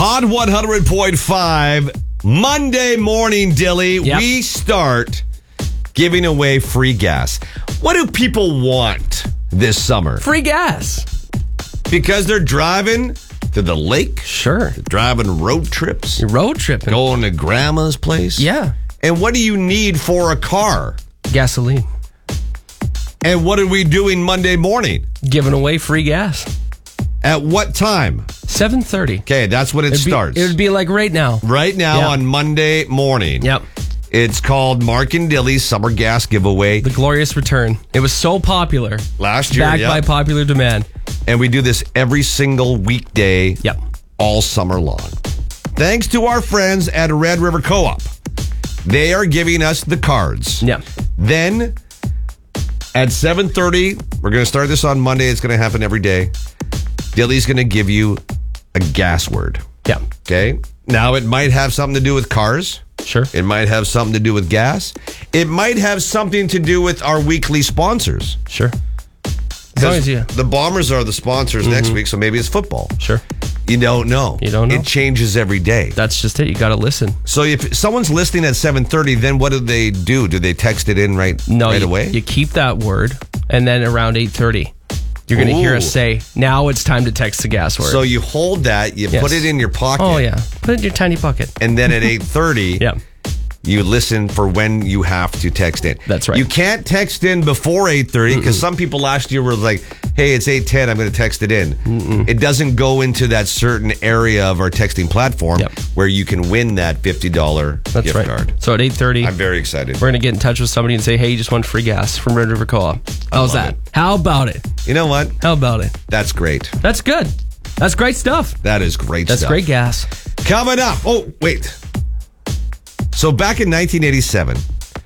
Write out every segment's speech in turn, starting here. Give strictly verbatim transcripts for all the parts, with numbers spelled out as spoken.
Hot one hundred point five, Monday morning, Dilly. Yep. We start giving away free gas. What do people want this summer? Free gas. Because they're driving to the lake? Sure. They're driving road trips? You're road tripping. Going to grandma's place? Yeah. And what do you need for a car? Gasoline. And what are we doing Monday morning? Giving away free gas. At what time? seven thirty. Okay, that's when it It'd be- starts. It would be like right now. Right now Yeah. on Monday morning. Yep. It's called Mark and Dilly's Summer Gas Giveaway. The glorious return. It was so popular. Last year, Backed yep. by popular demand. And we do this every single weekday, Yep. all summer long. Thanks to our friends at Red River Co-op. They are giving us the cards. Yep. Then at seven thirty, we're going to start this on Monday. It's going to happen every day. Dilly's going to give you a gas word. Yep. Okay? Now, it might have something to do with cars. Sure. It might have something to do with gas. It might have something to do with our weekly sponsors. Sure. As long as you. The Bombers are the sponsors next week, so maybe it's football. Sure. You don't know. You don't know. It changes every day. That's just it. You got to listen. So if someone's listening at seven thirty, then what do they do? Do they text it in right, No, right you, away? you keep that word, and then around eight thirty, you're going to hear us Ooh. say, now it's time to text the gas word. So you hold that, you Yes. put it in your pocket. Oh, yeah. Put it in your tiny bucket. And then at eight thirty, Yeah. you listen for when you have to text in. That's right. You can't text in before eight thirty because some people last year were like, hey, it's eight ten, I'm going to text it in. Mm-mm. It doesn't go into that certain area of our texting platform Yep. where you can win that fifty dollars That's gift right. card. So at eight thirty, I'm very excited. we're going to get in touch with somebody and say, hey, you just want free gas from Red River Co-op. How's love that? it. How about it? You know what? How about it? That's great. That's good. That's great stuff. That is great That's stuff. great gas. Coming up. Oh, wait. So back in nineteen eighty-seven.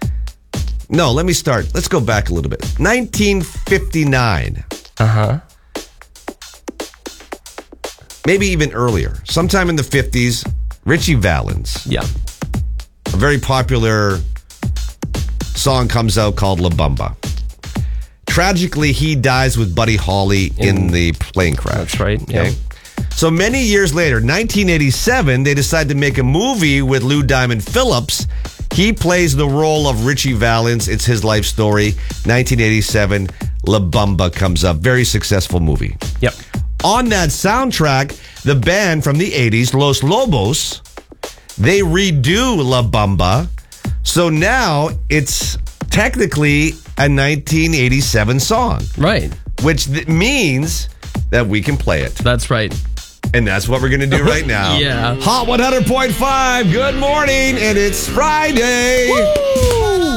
No, let me start. Let's go back a little bit. nineteen fifty-nine. Uh-huh. Maybe even earlier. Sometime in the fifties, Richie Valens, Yeah. a very popular song comes out called La Bamba. Tragically, he dies with Buddy Holly in, In- the plane crash. That's right, yeah. So many years later, nineteen eighty-seven, they decide to make a movie with Lou Diamond Phillips. He plays the role of Richie Valens. It's his life story. nineteen eighty-seven, La Bamba comes up. Very successful movie. Yep. On that soundtrack, the band from the eighties, Los Lobos, they redo La Bamba. So now it's technically a nineteen eighty-seven song, Right. which th- means that we can play it. That's right. And that's what we're going to do right now. Yeah. Hot one hundred point five, good morning, and it's Friday. Woo!